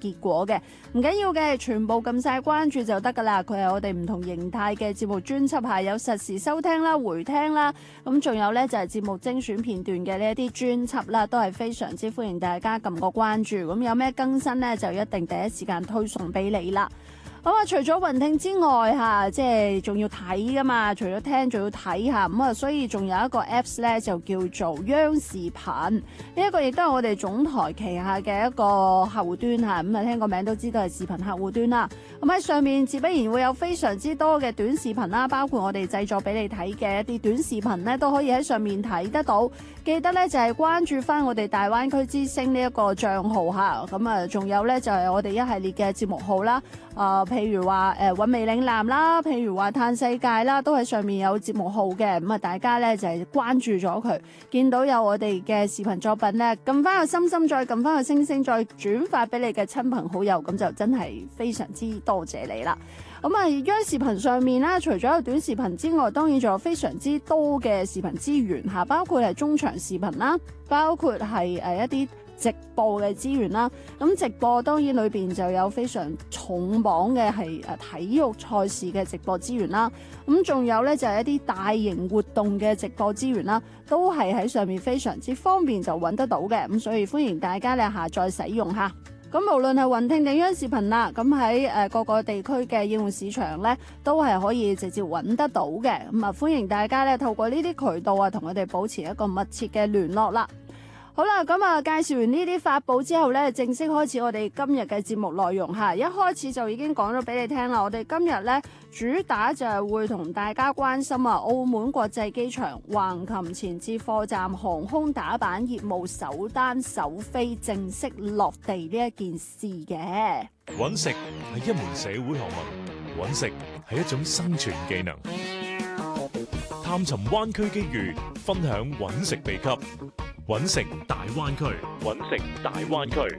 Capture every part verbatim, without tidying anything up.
結果嘅。唔緊要嘅，全部撳晒關注就得噶啦。佢係我哋唔同形態嘅節目專輯，下有實時收聽啦、回聽啦，咁仲有呢，就係節目精選片段嘅呢一啲專輯啦，都係非常之歡迎大家撳個關注。咁有咩更新呢，就一定第一時間推送俾你啦。咁啊，除咗雲聽之外嚇，即係仲要睇噶嘛，除咗聽仲要睇下，咁啊，所以仲有一個 Apps 咧，就叫做央視頻，呢一個亦都係我哋總台旗下嘅一個客戶端嚇，咁啊聽個名都知道係視頻客戶端啦。咁喺上面自不然會有非常之多嘅短視頻啦，包括我哋製作俾你睇嘅一啲短視頻咧，都可以喺上面睇得到。記得咧就係關注翻我哋大灣區之星呢一個帳號嚇，咁啊仲有咧就係我哋一系列嘅節目號啦，啊譬如話誒韻味嶺南啦，譬如話嘆世界啦，都喺上面有節目號嘅，咁啊大家咧就係關注咗佢，見到有我哋嘅視頻作品咧，撳翻個心心，再撳翻個星星，再轉發俾你嘅親朋好友，咁就真係非常之多謝你啦。咁啊，央視頻上面啦，除咗有短視頻之外，當然仲有非常之多嘅視頻資源嚇，包括係中長視頻啦，包括係誒一啲直播嘅資源啦。咁直播當然裏邊就有非常重磅嘅係誒體育賽事嘅直播資源啦。咁仲有咧就係一啲大型活動嘅直播資源啦，都係喺上面非常之方便就揾得到嘅。咁所以歡迎大家咧下載使用下。咁無論係雲聽定央視頻啦，咁喺誒各個地區嘅應用市場咧，都係可以直接揾得到嘅。咁啊，歡迎大家咧透過呢啲渠道啊，同我哋保持一個密切嘅聯絡啦。好啦，咁啊，介紹完呢啲法寶之後咧，正式開始我哋今日嘅節目內容嚇。一開始就已經講咗俾你聽啦，我哋今日咧主打就係會同大家關心啊，澳門國際機場橫琴前置貨站航空打板業務首單首飛正式落地呢一件事嘅。 揾食係一門社會學問，揾食係一種生存技能。探尋灣區機遇，分享揾食秘笈。揾食大灣區，揾食大灣區。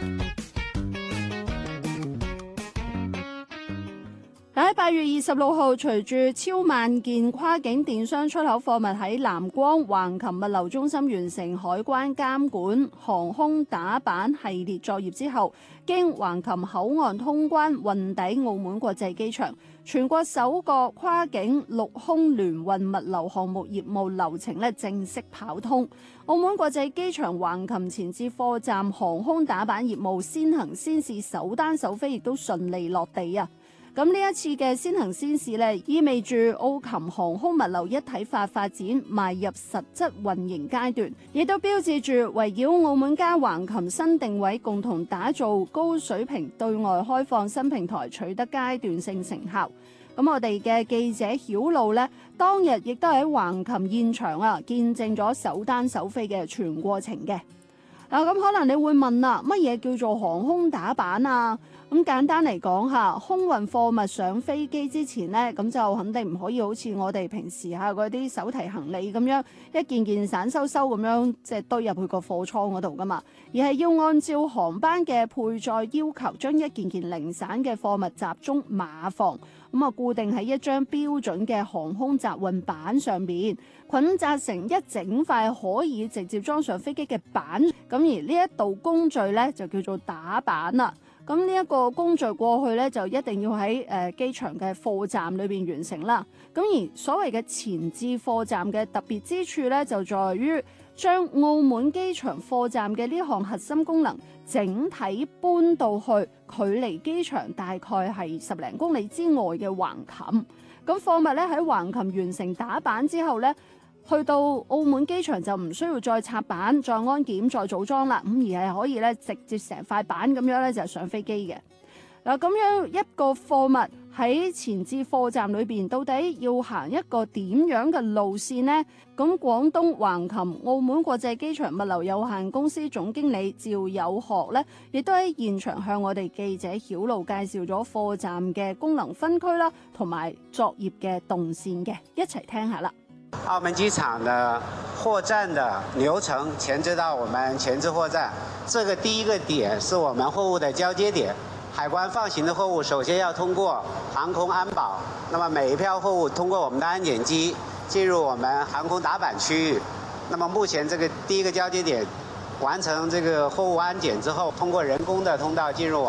喺八月二十六號，隨住超萬件跨境電商出口貨物喺南光橫琴物流中心完成海關監管、航空打板系列作業之後，經橫琴口岸通關運抵澳門國際機場，全國首個跨境陸空聯運物流項目業務流程咧正式跑通。澳門國際機場橫琴前置貨站航空打板業務先行先試首單首飛，亦都順利落地啊！咁呢一次嘅先行先試咧，意味住澳琴航空物流一體化發展邁入實質運營階段，亦都標誌住圍繞澳門加橫琴新定位，共同打造高水平對外開放新平台，取得階段性成效。咁我哋嘅記者曉露呢，當日亦都喺橫琴現場啊，見證咗首單首飛嘅全過程嘅。嗱，咁可能你會問啦，乜嘢叫做航空打板啊？咁簡單嚟講嚇，空運貨物上飛機之前呢，咁就肯定唔可以好似我哋平時嚇嗰啲手提行李咁樣一件件散收收咁樣即係堆入去個貨倉嗰度噶嘛，而係要按照航班嘅配載要求，將一件件零散嘅貨物集中碼放，咁啊固定喺一張標準嘅航空集運板上邊，捆紮成一整塊可以直接裝上飛機嘅板。咁而呢一道工序呢，就叫做打板啦。咁呢一個工序過去咧，就一定要喺誒機場嘅貨站裏邊完成啦。咁而所謂嘅前置貨站嘅特別之處咧，就在於將澳門機場貨站嘅呢項核心功能整體搬到去距離機場大概係十零公里之外嘅橫琴。咁貨物咧喺橫琴完成打板之後咧，去到澳門機場就唔需要再插板、再安檢、再組裝啦，咁而係可以咧直接成塊板咁樣咧就上飛機嘅。嗱，咁樣一個貨物喺前置貨站裏邊，到底要行一個點樣嘅路線呢？咁廣東橫琴澳門國際機場物流有限公司總經理趙有學咧，亦都喺現場向我哋記者曉露介紹咗貨站嘅功能分區啦，同埋作業嘅動線嘅，一齊聽下啦。 澳門機場的貨站的流程前置到我們前置貨站，這個第一個點是我們貨物的交接點。海關放行的貨物首先要通過航空安保，那麼每一票貨物通過我們的安檢機進入我們航空打板區域。那麼目前這個第一個交接點完成這個貨物安檢之後，通過人工的通道進入我